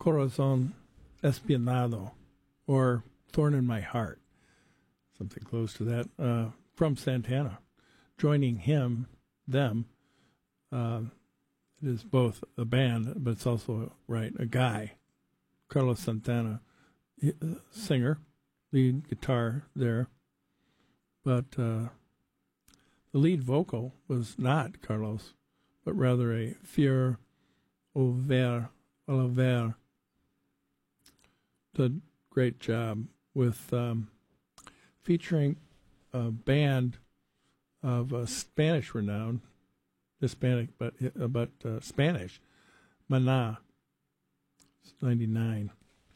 Corazon Espinado, or Thorn in My Heart, something close to that, from Santana. Joining them, it is both a band, but it's also, a guy, Carlos Santana, singer, lead guitar there, but the lead vocal was not Carlos, but rather a Fier Oliver. Did a great job with featuring a band of Spanish renown, Hispanic, but Spanish, Maná. It's 99.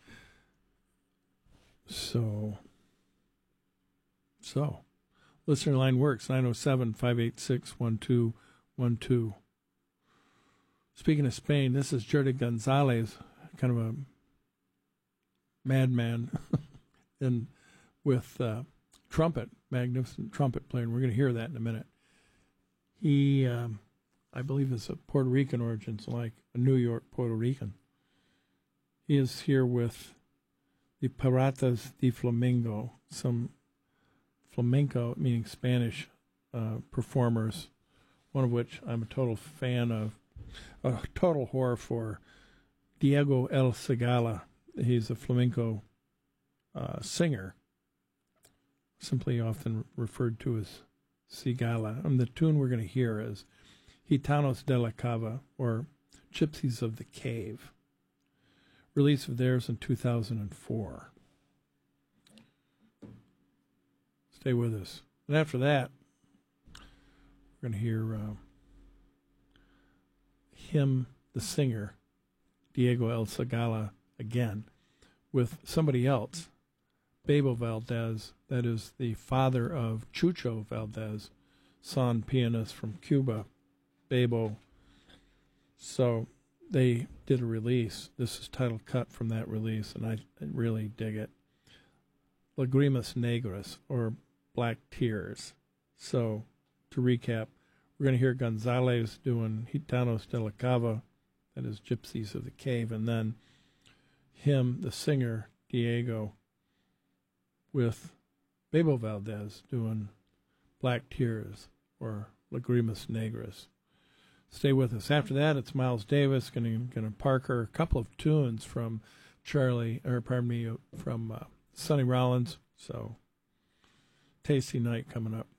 So, listener line works, 907-586-1212. Speaking of Spain, this is Jordi Gonzalez, kind of a madman, and with trumpet, magnificent trumpet player, and we're going to hear that in a minute. He, I believe, is of Puerto Rican origins, like a New York Puerto Rican. He is here with the Piratas de Flamenco, some flamenco, meaning Spanish, performers, one of which I'm a total fan of, a total whore for, Diego El Cigala. He's a flamenco singer, simply often referred to as Cigala. And the tune we're going to hear is Gitanos de la Cava, or Gypsies of the Cave. Release of theirs in 2004. Stay with us. And after that, we're going to hear him, the singer, Diego El Cigala, again, with somebody else, Bebo Valdez, that is the father of Chucho Valdez, son pianist from Cuba, Bebo. So they did a release. This is title cut from that release, and I really dig it. Lagrimas Negras, or Black Tears. So, to recap, we're going to hear Gonzalez doing Gitanos de la Cava, that is Gypsies of the Cave, and then him, the singer, Diego, with Bebo Valdez doing Black Tears, or Lagrimas Negras. Stay with us. After that, it's Miles Davis going to Parker, a couple of tunes from from Sonny Rollins. So, tasty night coming up.